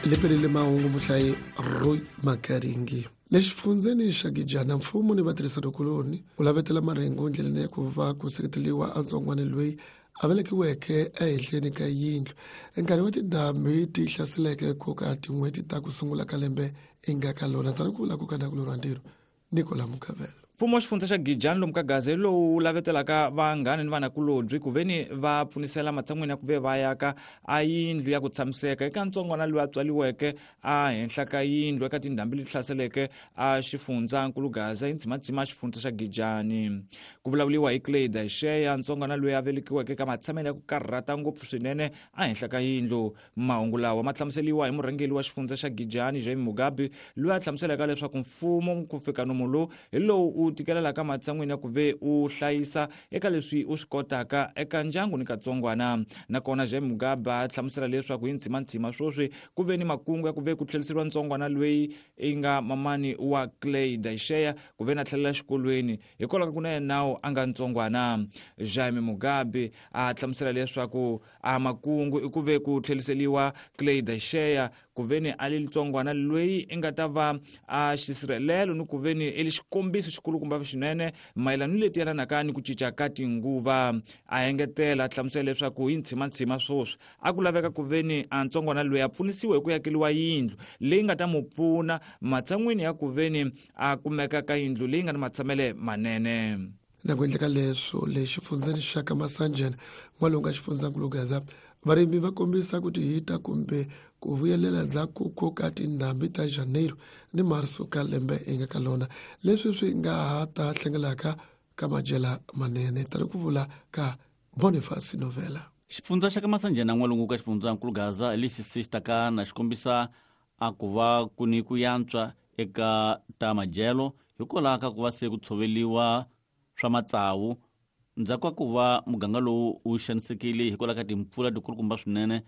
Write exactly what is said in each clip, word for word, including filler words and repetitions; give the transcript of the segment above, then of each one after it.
Lepelele mahungu muhlayi Roy Makaringi. Lexi fundzeni xa Giyani mfumo ni vatirhisanikuloni u lavetela marengo ndleleni ya ku va ku seketeliwa antsongwana loyi a velekiweke ehenhleni ka yindlu enkarhi wa tidambi ti hlaseleke koka tin'hweti ta ku sungula ka lembe inga ka lona tani ku vula ku ka nakulorha ntirho Nicola Mukavela. Mfumo wa xifundza xa Giyani lomu ka Gaza lowu wu lavetelaka vanghana ni vanakulobye ku veni va pfunisela matshan'wini ya ku ve va yaka a yindlu ya ku tshamiseka eka ntsongwana loyi a tswaliweke a henhla ka yindlu eka tindhambi leti hlaseleke a xifundzankulu Gaza hi ntshimantsima xifundza xa Giyani. Ku vulavuliwa hi Clay Daisheya ntsongwana loyi a velekiweke eka matshamelo ya ku karhata ngopfu swinene a henhla ka yindlu. Mahungu lawa ma hlamuseliwa hi murhangeli wa xifundza xa Giyani Jaime Mugabe loyi a hlamuselaka leswaku mfumo ku fika nomu lowu hi lowu u tikelelaka matshan'wini ya ku ve u hlayisa eka leswi u swi kotaka eka ndyangu ni katsongwana. Nakona Jaime Mugabe a hlamusela leswaku hi ntshimantsima swoswi ku ve ni makungu ya ku ve ku tlheriseriwa ntsongwana loyi i nga mamani wa Clay Daisheya ku ve na tlhelela xikolweni hikwalaho ka ku na yena nawu a nga ntsongwana. Jaime Mugabe a hlamusela leswaku a makungu i ku ve ku tlheriseliwa Clay Daisheya ku ve ni a li ntsongwana loyi i nga ta va a xisirhelelo ni ku ve ni i li xikombiso xikulukumba swinene mayelana ni leti yelanaka ni ku cinca ka tinguva. A engetela a hlamusela leswaku hi ntshimantsima swoswi a ku laveka ku ve ni a ntsongwana loyi a pfunisiwa hi ku yakeliwa yindlu leyi nga ta mu pfuna matshan'wini ya ku ve ni a kumeka ka yindlu leyi nga ni matshamele manene. Na ku endleka leswo lexi fundzeni xa ka Masanjana n'walungu ka xifundzankulu Gaza varimi va kombisa ku tihita kumbe ku vuyelela ndzhaku ko ka tindhambi ta Janeiro ni Marso ka lembe inga ka lona leswi swi nga ha ta hlengelaka ka majela manene tani ku vula ka Boniface Novela. Xifundza xa ka Masanjana n'walungu ka xifundzankulu Gaza lexi sixtaka na xikombisa a ku va ku ni ku yantswa eka ta majelo hikwalaho ka ku va se ku tshoveliwa swa matsavu ndzhaku ka ku va muganga lowu wu xanisekile hikwalaho ka timpfula tikulukumba swinene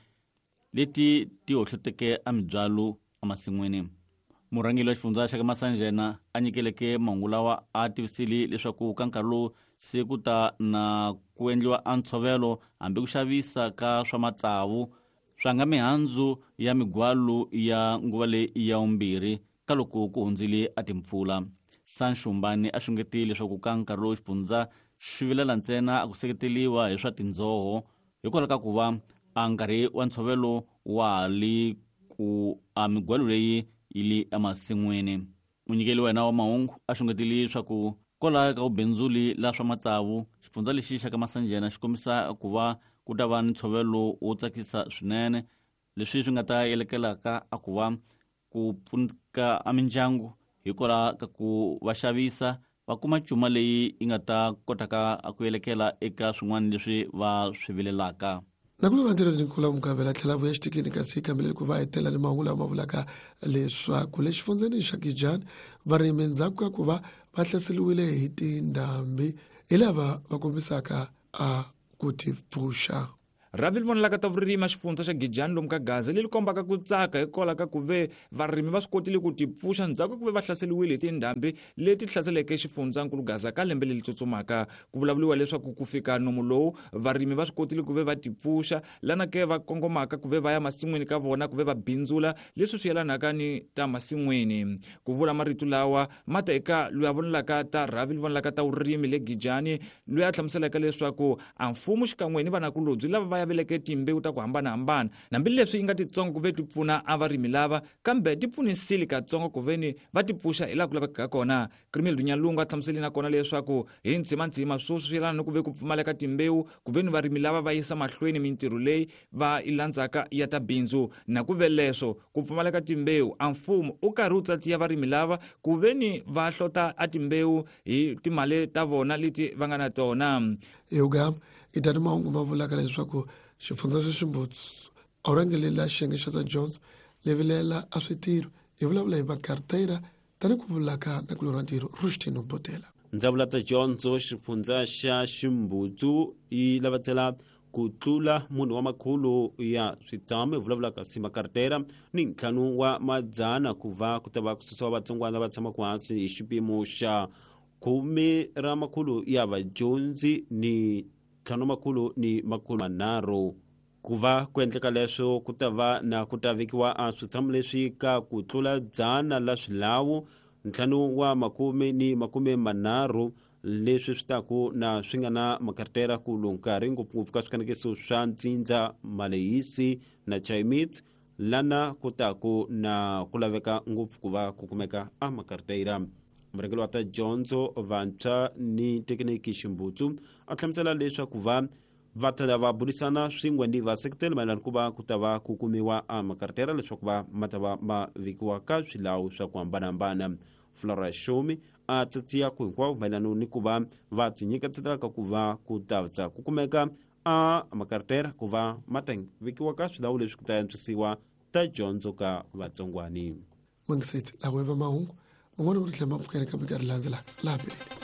leti ti hohloteke a mibyalo emasin'wini. Murhangeli wa xifundza xa ka Masanjana a nyikeleke mahungu lawa a tivisile leswaku ka nkarhi lowu se ku ta na ku endliwa a ntshovelo hambi ku xavisa ka swa matsavu swa nga mihandzu ya migwalo ya nguva leyi ya vumbirhi ka loko ku hundzile a timpfula. Sanshumbani a xungetile leswaku ka nkarhi lowu xifundza swi vilela ntsena a ku seketeliwa hi swa tindzoho hikwalaho ka ku va a nkarhi wa ntshovelo wa li ku a migwalo leyi yi li emasin'wini. Munyikeli wa yena wa mahungu a xungetile leswaku kwalaho ka vubendzuli la swa matsavu xifundza lexi xa ka Masanjana xi kombisa ku va ku ta va ni ntshovelo wo tsakisa swinene leswi swi nga ta yelekelaka a ku va ku pfuneka a mindyangu hikwalaho ka ku va xavisa va kuma cuma leyi yi nga ta kotaka ku yelekela eka swin'wana leswi va swi vilelaka. Na ku lorha ntirho Nicola Mukavela tlhela vuya xitikini kasi kambeleni ku va hetela ni mahungu lama vulaka leswaku le xifundzeni xa Giyani varimi ndzhaku ka ku va va hlaseliwile hi tindhambi hi lava va kombisaka a ku tipfuxa. Ravi vonelaka ta vurimi xifundza xa Giyani lomu ka Gaza leli kombaka ku tsaka hikwalaho ka ku ve varimi va swi kotile ku tipfuxa ndzhaku ku ve va hlaseliwile hi tindhambi leti hlaseleke xifundzankulu Gaza ka lembe leri tsutsumaka. Ku vulavuliwa leswaku ku fika nomu lowu varimi va swi kotile ku ve va tipfuxa lana ke va kongomaka ku ve va ya masin'wini ka vona ku ve va bindzula leswi swi yelanaka ni ta masin'wini. Ku vula marito lawa mata eka loyi a vonelaka ta Ravi vonelaka ta vurimi le Giyani loyi a hlamuselaka leswaku a mfumo xikan'we ni vanakulobye lava va ya veleke timbewu ta ku hambanahambana nambileswi yi nga titsongo ku ve ti pfuna a varimi lava kambe ti pfunisile katsongo ku ve ni va tipfuxa hi laha ku laveka ka kona. Krimile Nyalungu a hlamusele na kona leswaku hi ntshimantsima swoswi swi yelana ni ku ve ku pfumaleka timbewu ku ve ni varimi lava va yisa mahlweni mintirho leyi va yi landzaka ya ta bindzu na ku ve leswo ku pfumaleka timbewu a mfumo u karhi u tsatsiya varimi lava ku ve ni va hlota a timbewu hi timali ta vona leti va nga na tona. Yoga i tani mahungu ma vulaka leswaku xifundza xa Ximbutsu a wu rangelela xiyenge xa ta Jones levilela a switirho hi vulavula hi makartera tani ku vulaka na ku lorha ntirho Rushdie Botela. Ndzavula ta Jones xifundza xa Ximbutsu yi lavatsela ku tlula munhu wa makhulu ya switshamo hi vulavulaka si makartera ni ntlhanu wa madzana ku va ku ta va ku susiwa vatsongwana lava tshamaka hansi hi xipimo xa khume ra makhulu ya vadyondzi ni ntlhanu makulu ni makulu manharhu ku va ku endleka leswo ku ta va na ku ta vekiwa a switshamo leswi ka ku tlula dzana la swilawu ntlhanu wa makume ni makume manharhu leswi swi taku na swi nga na makartera ku nkarhi ngopfungopfu ka swikanekiso swa ntsindza malehisi na chimit lana ku taku na ku laveka ngopfu ku va ku kumeka a makartera. murhangeri wa ta dyondzo vantshwa ni tekiniki Ximbutsu a hlamusela leswaku va va ta va burisana swin'we ni vaseketeli mayelana ku va ku ta va ku kumiwa a makartera leswaku va ma ta va ma vekiwa ka swilawu swa ku hambanahambana. Flora Shomi a tsatsiya ku hinkwavo mayelana ni ku va va tinyiketelaka ku va ku ta ku kumeka a makartera ku va ma ta vekiwa ka swilawu leswi ku ta antswisiwa ta dyondzo ka vatsongwani. Mangiseti lawe va mahungu man'wana ku ri tlhela mapfukela ka minkarhi landzelaka laha